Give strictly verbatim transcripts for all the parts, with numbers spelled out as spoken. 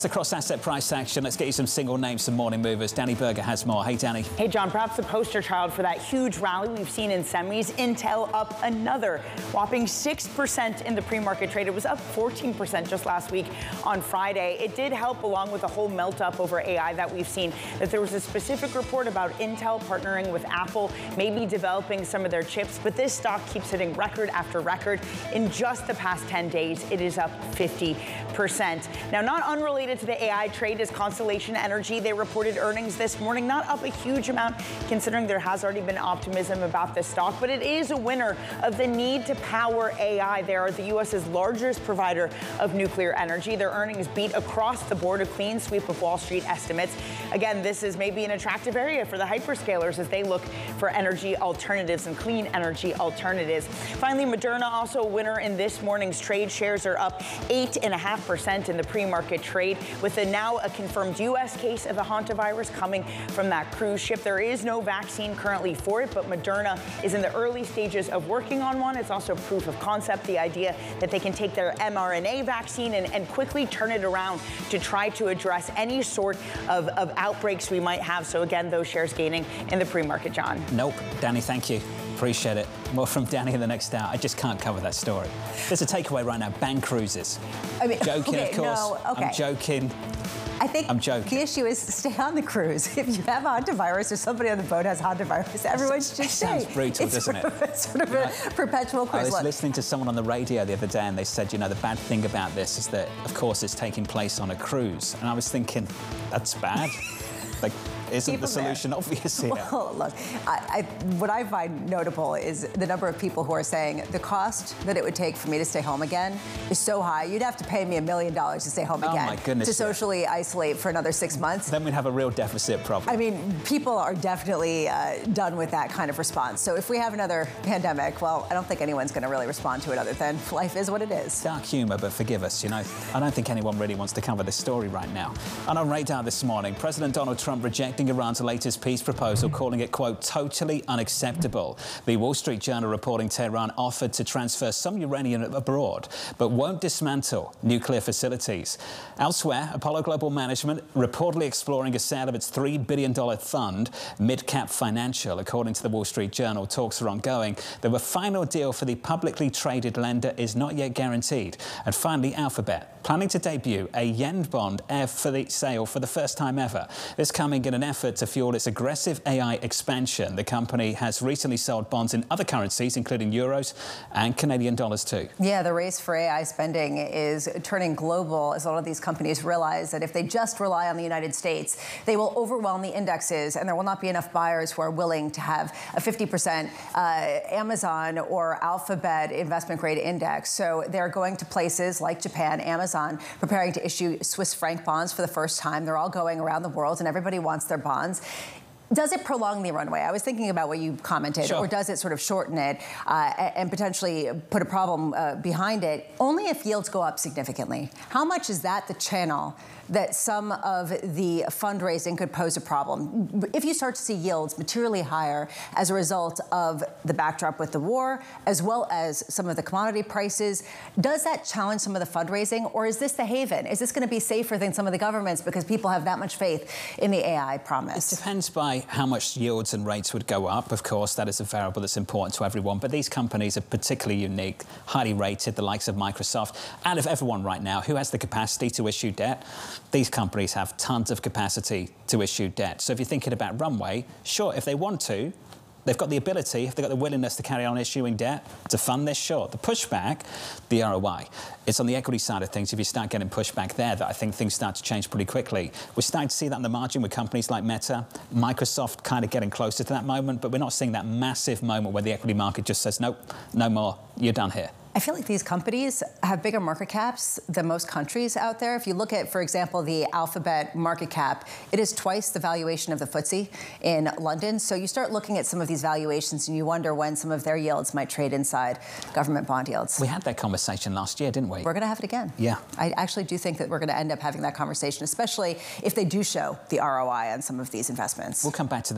Across asset price action, let's get you some single names, some morning movers. Danny Berger has more. Hey, Danny. Hey, John, perhaps the poster child for that huge rally we've seen in semis. Intel up another whopping six percent in the pre-market trade. It was up fourteen percent just last week on Friday. It did help, along with the whole melt up over A I that we've seen, that there was a specific report about Intel partnering with Apple, maybe developing some of their chips. But this stock keeps hitting record after record. In just the past ten days, it is up fifty percent. Now, not unrelated to the A I trade is Constellation Energy. They reported earnings this morning, not up a huge amount considering there has already been optimism about this stock, but it is a winner of the need to power A I. They are the U S's largest provider of nuclear energy. Their earnings beat across the board, a clean sweep of Wall Street estimates. Again, this is maybe an attractive area for the hyperscalers as they look for energy alternatives and clean energy alternatives. Finally, Moderna, also a winner in this morning's trade. Shares are up eight point five percent in the pre-market trade, with a now a confirmed U S case of the hantavirus coming from that cruise ship. There is no vaccine currently for it, but Moderna is in the early stages of working on one. It's also proof of concept, the idea that they can take their mRNA vaccine and, and quickly turn it around to try to address any sort of, of outbreaks we might have. So again, those shares gaining in the pre-market, John. Nope. Danny, thank you. Appreciate it. More from Danny in the next hour. I just can't cover that story. There's a takeaway right now. Ban cruises. I mean, joking, okay, of course. No, okay. I'm joking. I think I'm joking. The issue is stay on the cruise. If you have hantavirus or somebody on the boat has hantavirus, everyone should stay. Sounds brutal, it's doesn't sort it? Of, it's sort of a like, perpetual cruise. I was Look. listening to someone on the radio the other day, and they said, you know, the bad thing about this is that, of course, it's taking place on a cruise. And I was thinking, that's bad. Like, isn't Keep the solution there. obvious here? Well, look, I, I, what I find notable is the number of people who are saying the cost that it would take for me to stay home again is so high. You'd have to pay me a million dollars to stay home oh again. My goodness, to socially yeah. isolate for another six months. Then we'd have a real deficit problem. I mean, people are definitely uh, done with that kind of response. So if we have another pandemic, well, I don't think anyone's going to really respond to it other than life is what it is. Dark humour, but forgive us, you know. I don't think anyone really wants to cover this story right now. And on radar this morning, President Donald Trump rejecting Iran's latest peace proposal, calling it, quote, totally unacceptable. The Wall Street Journal reporting Tehran offered to transfer some uranium abroad, but won't dismantle nuclear facilities. Elsewhere, Apollo Global Management reportedly exploring a sale of its three billion dollar fund, MidCap Financial. According to the Wall Street Journal, talks are ongoing. The final deal for the publicly traded lender is not yet guaranteed. And finally, Alphabet, planning to debut a yen bond for the sale for the first time ever. This coming in an effort to fuel its aggressive A I expansion. The company has recently sold bonds in other currencies, including euros and Canadian dollars too. Yeah, the race for A I spending is turning global as a lot of these companies realize that if they just rely on the United States, they will overwhelm the indexes and there will not be enough buyers who are willing to have a fifty percent uh, Amazon or Alphabet investment grade index. So they're going to places like Japan, Amazon, preparing to issue Swiss franc bonds for the first time. They're all going around the world and everybody wants their bonds. Does it prolong the runway? I was thinking about what you commented, sure. or does it sort of shorten it uh, and potentially put a problem uh, behind it? Only if yields go up significantly. How much is that the channel that some of the fundraising could pose a problem? If you start to see yields materially higher as a result of the backdrop with the war, as well as some of the commodity prices, does that challenge some of the fundraising, or is this the haven? Is this going to be safer than some of the governments because people have that much faith in the A I promise? It depends by how much yields and rates would go up. Of course, that is a variable that's important to everyone, but these companies are particularly unique, highly rated, the likes of Microsoft. Out of everyone right now, who has the capacity to issue debt? These companies have tons of capacity to issue debt. So if you're thinking about runway, sure, if they want to, they've got the ability, if they've got the willingness to carry on issuing debt to fund this, sure. The pushback, the R O I, it's on the equity side of things. If you start getting pushback there, that I think things start to change pretty quickly. We're starting to see that on the margin with companies like Meta, Microsoft kind of getting closer to that moment, but we're not seeing that massive moment where the equity market just says, nope, no more, you're done here. I feel like these companies have bigger market caps than most countries out there. If you look at, for example, the Alphabet market cap, it is twice the valuation of the F T S E in London. So you start looking at some of these valuations and you wonder when some of their yields might trade inside government bond yields. We had that conversation last year, didn't we? We're going to have it again. Yeah. I actually do think that we're going to end up having that conversation, especially if they do show the R O I on some of these investments. We'll come back to that.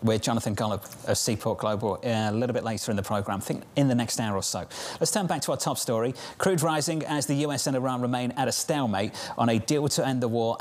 with Jonathan Golub of Seaport Global a little bit later in the programme, I think in the next hour or so. Let's turn back to our top story. Crude rising as the U S and Iran remain at a stalemate on a deal to end the war.